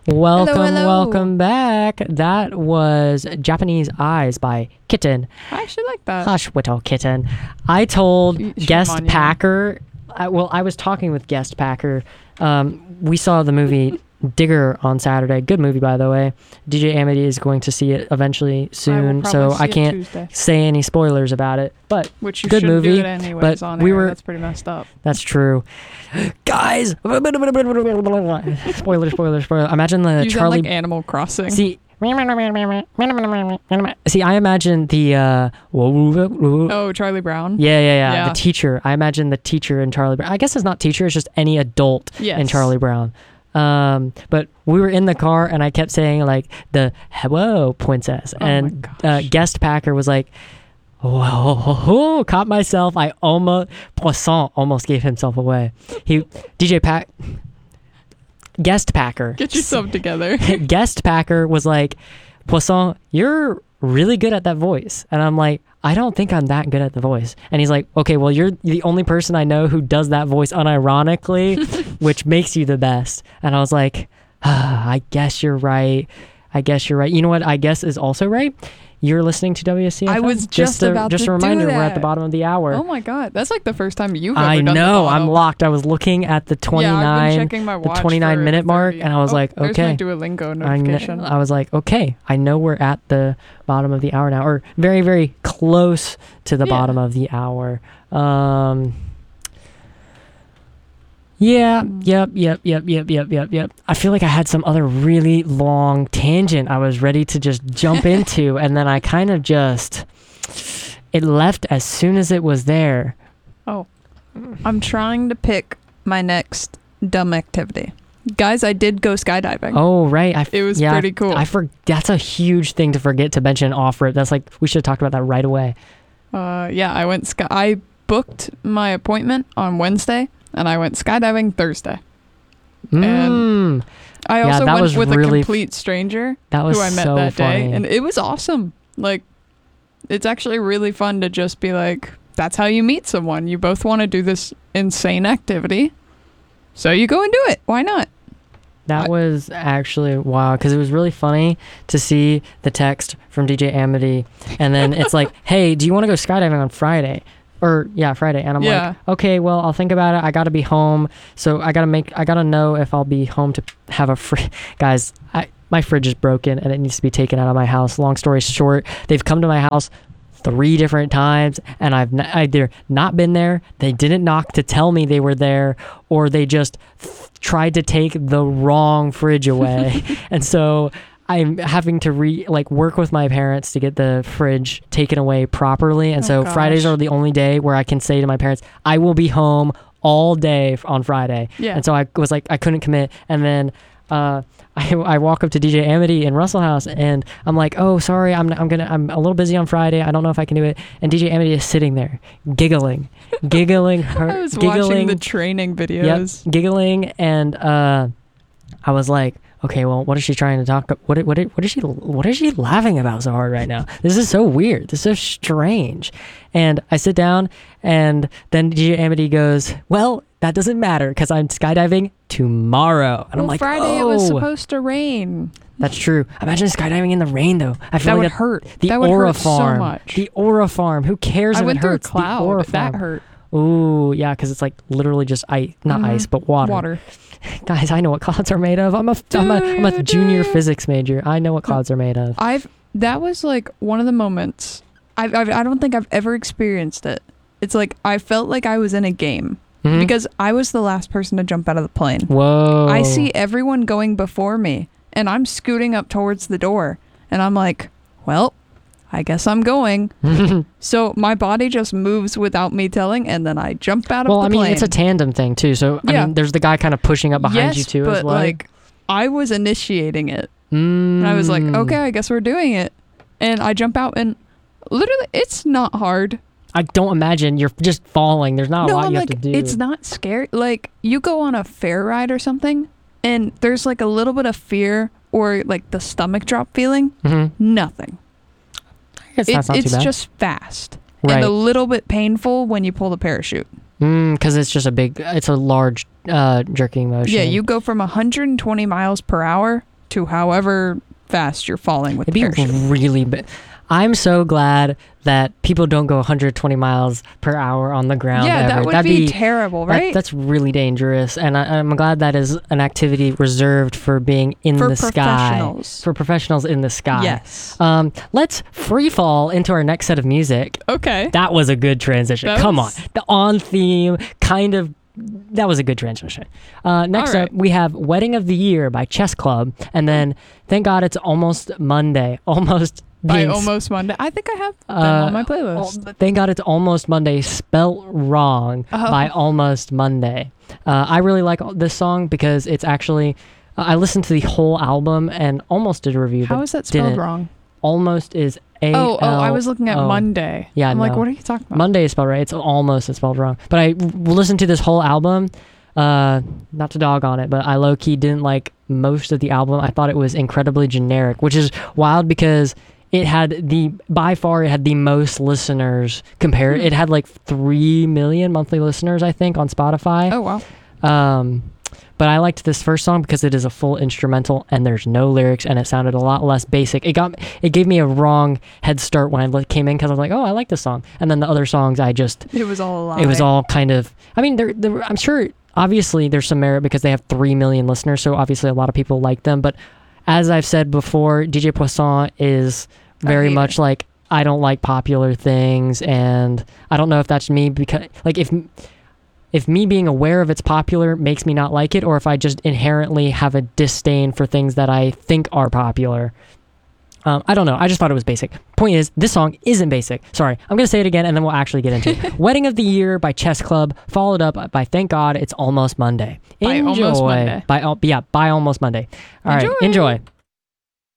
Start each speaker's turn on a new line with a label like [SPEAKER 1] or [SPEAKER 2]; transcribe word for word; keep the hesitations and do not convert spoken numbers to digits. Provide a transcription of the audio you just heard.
[SPEAKER 1] Welcome,
[SPEAKER 2] Hello, hello.
[SPEAKER 1] welcome back. That was Japanese Eyes by Kitten.
[SPEAKER 2] I actually like that.
[SPEAKER 1] Hush, little kitten. I told
[SPEAKER 2] Y-
[SPEAKER 1] Guest
[SPEAKER 2] Shimon, yeah.
[SPEAKER 1] Packer, I, well, I was talking with Guest Packer. Um, we saw the movie Digger on Saturday. Good movie, by the way. D J Amity is going to see it eventually soon,
[SPEAKER 2] I will
[SPEAKER 1] so
[SPEAKER 2] probably see
[SPEAKER 1] I
[SPEAKER 2] it
[SPEAKER 1] can't
[SPEAKER 2] Tuesday,
[SPEAKER 1] say any spoilers about it. But
[SPEAKER 2] which you
[SPEAKER 1] good
[SPEAKER 2] shouldn't
[SPEAKER 1] movie,
[SPEAKER 2] do it anyways
[SPEAKER 1] but
[SPEAKER 2] on
[SPEAKER 1] we
[SPEAKER 2] air.
[SPEAKER 1] were-
[SPEAKER 2] That's pretty messed up.
[SPEAKER 1] that's true. Guys! spoiler, spoiler, spoiler. Imagine the
[SPEAKER 2] You
[SPEAKER 1] Charlie...
[SPEAKER 2] sound like Animal Crossing.
[SPEAKER 1] See... See, I imagine the... Uh,
[SPEAKER 2] oh, Charlie Brown.
[SPEAKER 1] Yeah, yeah, yeah,
[SPEAKER 2] Yeah.
[SPEAKER 1] The teacher. I imagine the teacher in Charlie Brown. I guess it's not teacher, it's just any adult
[SPEAKER 2] Yes.
[SPEAKER 1] in Charlie Brown. Um, but we were in the car and I kept saying like the hello princess,
[SPEAKER 2] Oh my
[SPEAKER 1] and
[SPEAKER 2] gosh.
[SPEAKER 1] uh, Guest Packer was like, whoa, caught myself. I almost, Poisson almost gave himself away. He, D J Pack, Guest Packer.
[SPEAKER 2] Get yourself together.
[SPEAKER 1] Guest Packer was like, Poisson, you're really good at that voice. And I'm like, I don't think I'm that good at the voice. And he's like, okay, well, you're the only person I know who does that voice unironically, which makes you the best. And I was like, ah, I guess you're right. I guess you're right. You know what I guess is also right? You're listening to W S C F M.
[SPEAKER 2] I was just
[SPEAKER 1] a,
[SPEAKER 2] about
[SPEAKER 1] just
[SPEAKER 2] to
[SPEAKER 1] a
[SPEAKER 2] do
[SPEAKER 1] reminder, we're at the
[SPEAKER 2] that.
[SPEAKER 1] bottom of the hour.
[SPEAKER 2] Oh my god, that's like the first time you've ever
[SPEAKER 1] I
[SPEAKER 2] done the
[SPEAKER 1] know. I'm
[SPEAKER 2] bottom.
[SPEAKER 1] locked. I was looking at the
[SPEAKER 2] Yeah, I've been
[SPEAKER 1] twenty-nine,
[SPEAKER 2] checking my
[SPEAKER 1] the
[SPEAKER 2] watch
[SPEAKER 1] twenty-nine
[SPEAKER 2] for
[SPEAKER 1] minute mark,
[SPEAKER 2] thirty.
[SPEAKER 1] and I was
[SPEAKER 2] Oh,
[SPEAKER 1] like,
[SPEAKER 2] there's
[SPEAKER 1] okay.
[SPEAKER 2] my Duolingo
[SPEAKER 1] I, kn-
[SPEAKER 2] notification.
[SPEAKER 1] I was like, okay, I know we're at the bottom of the hour now, or very, very close to the
[SPEAKER 2] Yeah.
[SPEAKER 1] bottom of the hour. Um, yeah, yep, yep, yep, yep, yep, yep, yep. I feel like I had some other really long tangent I was ready to just jump into, and then I kind of just, it left as soon as it was there.
[SPEAKER 2] Oh, I'm trying to pick my next dumb activity. Guys, I did go skydiving.
[SPEAKER 1] Oh, right. I f-
[SPEAKER 2] It was
[SPEAKER 1] yeah,
[SPEAKER 2] pretty cool.
[SPEAKER 1] I for, that's a huge thing to forget to mention off rip. That's like, we should have talked about that right away.
[SPEAKER 2] Uh, yeah, I went sky. I booked my appointment on Wednesday, and I went skydiving Thursday.
[SPEAKER 1] Mm,
[SPEAKER 2] I
[SPEAKER 1] Yeah,
[SPEAKER 2] also
[SPEAKER 1] that
[SPEAKER 2] went
[SPEAKER 1] was
[SPEAKER 2] with
[SPEAKER 1] really
[SPEAKER 2] a
[SPEAKER 1] f-
[SPEAKER 2] complete stranger
[SPEAKER 1] that was
[SPEAKER 2] who I met
[SPEAKER 1] so
[SPEAKER 2] that
[SPEAKER 1] funny.
[SPEAKER 2] day, and it was awesome. Like, it's actually really fun to just be like, that's how you meet someone. You both want to do this insane activity, so you go and do it. Why not?
[SPEAKER 1] That
[SPEAKER 2] I-
[SPEAKER 1] was actually wow, because it was really funny to see the text from D J Amity, and then it's like, hey, do you want to go skydiving on Friday? Or yeah, Friday. And I'm
[SPEAKER 2] Yeah.
[SPEAKER 1] like, okay, well, I'll think about it. I got to be home, so I got to make, I got to know if I'll be home to have a fr- guys. I my fridge is broken and it needs to be taken out of my house. Long story short, they've come to my house three different times, and I've n- either not been there, they didn't knock to tell me they were there, or they just th- tried to take the wrong fridge away. And so I'm having to re like work with my parents to get the fridge taken away properly. And
[SPEAKER 2] Oh,
[SPEAKER 1] so Fridays
[SPEAKER 2] gosh.
[SPEAKER 1] are the only day where I can say to my parents, I will be home all day f- on Friday.
[SPEAKER 2] Yeah.
[SPEAKER 1] And so I was like, I couldn't commit. And then uh, I, I walk up to D J Amity in Russell House, and I'm like, oh, sorry, I'm I'm gonna I'm a little busy on Friday. I don't know if I can do it. And D J Amity is sitting there, giggling, giggling, her,
[SPEAKER 2] I was
[SPEAKER 1] giggling,
[SPEAKER 2] watching the training
[SPEAKER 1] yep,
[SPEAKER 2] videos.
[SPEAKER 1] giggling, and uh, I was like, okay, well, what is she trying to talk? What what what is she what is she laughing about so hard right now? This is so weird. This is so strange. And I sit down, and then D J Amity goes, well, that doesn't matter because I'm skydiving tomorrow. And
[SPEAKER 2] Well,
[SPEAKER 1] I'm like,
[SPEAKER 2] Friday
[SPEAKER 1] oh,
[SPEAKER 2] it was supposed to rain.
[SPEAKER 1] that's true. Imagine skydiving in the rain, though. I feel
[SPEAKER 2] That
[SPEAKER 1] like
[SPEAKER 2] would
[SPEAKER 1] that-
[SPEAKER 2] hurt.
[SPEAKER 1] The
[SPEAKER 2] that would
[SPEAKER 1] Aura
[SPEAKER 2] hurt
[SPEAKER 1] Farm.
[SPEAKER 2] so much.
[SPEAKER 1] The Aura Farm. Who cares
[SPEAKER 2] I
[SPEAKER 1] if
[SPEAKER 2] went
[SPEAKER 1] it
[SPEAKER 2] through a
[SPEAKER 1] hurts?
[SPEAKER 2] cloud.
[SPEAKER 1] The Aura
[SPEAKER 2] That
[SPEAKER 1] Farm.
[SPEAKER 2] hurt.
[SPEAKER 1] Ooh, yeah, because it's like literally just ice, not
[SPEAKER 2] Mhm.
[SPEAKER 1] ice, but water.
[SPEAKER 2] Water.
[SPEAKER 1] Guys, I know what clouds are made of. I'm a, I'm a, I'm a junior physics major. I know what clouds are made of.
[SPEAKER 2] I've that was like one of the moments. I I I don't think I've ever experienced it. It's like I felt like I was in a game
[SPEAKER 1] Mhm.
[SPEAKER 2] because I was the last person to jump out of the plane.
[SPEAKER 1] Whoa.
[SPEAKER 2] I see everyone going before me, and I'm scooting up towards the door, and I'm like, well, I guess I'm going. So my body just moves without me telling, and then I jump out
[SPEAKER 1] well,
[SPEAKER 2] of
[SPEAKER 1] I
[SPEAKER 2] the
[SPEAKER 1] mean,
[SPEAKER 2] plane.
[SPEAKER 1] it's a tandem thing too. So I
[SPEAKER 2] Yeah.
[SPEAKER 1] mean, there's the guy kind of pushing up behind
[SPEAKER 2] yes,
[SPEAKER 1] you too
[SPEAKER 2] but
[SPEAKER 1] as well.
[SPEAKER 2] like I was initiating it.
[SPEAKER 1] mm.
[SPEAKER 2] And I was like, okay, I guess we're doing it. And I jump out, and literally, it's not hard.
[SPEAKER 1] I don't imagine you're just falling. There's not a
[SPEAKER 2] no,
[SPEAKER 1] lot
[SPEAKER 2] I'm
[SPEAKER 1] you
[SPEAKER 2] like,
[SPEAKER 1] have to do.
[SPEAKER 2] it's not scary. Like, you go on a fair ride or something, and there's like a little bit of fear or like the stomach drop feeling.
[SPEAKER 1] Mhm.
[SPEAKER 2] Nothing.
[SPEAKER 1] I guess
[SPEAKER 2] It,
[SPEAKER 1] that's not
[SPEAKER 2] it's
[SPEAKER 1] too bad.
[SPEAKER 2] just fast
[SPEAKER 1] Right.
[SPEAKER 2] and a little bit painful when you pull the parachute.
[SPEAKER 1] Because it's just a big, it's a large uh, jerking motion.
[SPEAKER 2] Yeah, you go from one hundred twenty miles per hour to however fast you're falling with
[SPEAKER 1] It'd
[SPEAKER 2] the
[SPEAKER 1] be
[SPEAKER 2] parachute.
[SPEAKER 1] really big. I'm so glad that people don't go one hundred twenty miles per hour on the ground.
[SPEAKER 2] Yeah,
[SPEAKER 1] ever.
[SPEAKER 2] that would
[SPEAKER 1] That'd
[SPEAKER 2] be, terrible,
[SPEAKER 1] that-
[SPEAKER 2] right?
[SPEAKER 1] that's really dangerous, and I, I'm glad that is an activity reserved for being in
[SPEAKER 2] For
[SPEAKER 1] the sky.
[SPEAKER 2] professionals.
[SPEAKER 1] For professionals in the sky.
[SPEAKER 2] Yes.
[SPEAKER 1] Um, let's free fall into our next set of music.
[SPEAKER 2] Okay.
[SPEAKER 1] That was a good transition.
[SPEAKER 2] That
[SPEAKER 1] Come
[SPEAKER 2] was-
[SPEAKER 1] on. The on theme kind of that was a good transition. Uh, next
[SPEAKER 2] All
[SPEAKER 1] up,
[SPEAKER 2] right.
[SPEAKER 1] we have Wedding of the Year by Chess Club. And then, thank God it's almost Monday. Almost
[SPEAKER 2] By
[SPEAKER 1] being s-
[SPEAKER 2] almost Monday. I think I have them
[SPEAKER 1] uh,
[SPEAKER 2] on my
[SPEAKER 1] al-
[SPEAKER 2] playlist.
[SPEAKER 1] Thank God it's almost Monday, spelt wrong
[SPEAKER 2] Oh.
[SPEAKER 1] by Almost Monday. Uh, I really like this song because it's actually, uh, I listened to the whole album and almost did a review.
[SPEAKER 2] How
[SPEAKER 1] but
[SPEAKER 2] is that spelled
[SPEAKER 1] didn't.
[SPEAKER 2] wrong?
[SPEAKER 1] Almost is A.
[SPEAKER 2] Oh, oh, I was looking at Monday.
[SPEAKER 1] Yeah,
[SPEAKER 2] I'm like,
[SPEAKER 1] no.
[SPEAKER 2] what are you talking about?
[SPEAKER 1] Monday is spelled right. It's almost it's spelled wrong. But I w- listened to this whole album. Uh, not to dog on it, but I low key didn't like most of the album. I thought it was incredibly generic, which is wild because it had the by far it had the most listeners compared.
[SPEAKER 2] Hmm.
[SPEAKER 1] It had like three million monthly listeners, I think, on Spotify.
[SPEAKER 2] Oh, wow.
[SPEAKER 1] Um, but I liked this first song because it is a full instrumental and there's no lyrics and it sounded a lot less basic. It got it gave me a wrong head start when I li- came in because I was like, oh, I like this song. And then the other songs, I just
[SPEAKER 2] It was all a lie.
[SPEAKER 1] it was all kind of. I mean, there, there, I'm sure obviously there's some merit because they have three million listeners, so obviously a lot of people like them. But as I've said before, D J Poisson is very
[SPEAKER 2] hate
[SPEAKER 1] much
[SPEAKER 2] it.
[SPEAKER 1] like I don't like popular things, and I don't know if that's me because like if. If me being aware of it's popular makes me not like it, or if I just inherently have a disdain for things that I think are popular. Um, I don't know. I just thought it was basic. Point is, this song isn't basic. Sorry. I'm going to say it again, and then we'll actually get into it. Wedding of the Year by Chess Club, followed up by Thank God It's Almost Monday.
[SPEAKER 2] By
[SPEAKER 1] Enjoy.
[SPEAKER 2] Almost Monday.
[SPEAKER 1] By, al- yeah, by Almost Monday. All right.
[SPEAKER 2] Enjoy.
[SPEAKER 1] Enjoy.